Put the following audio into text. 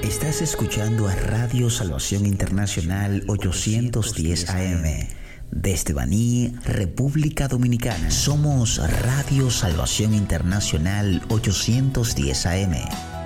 Estás escuchando a Radio Salvación Internacional 810 AM. Desde Baní, República Dominicana. Somos Radio Salvación Internacional 810 AM.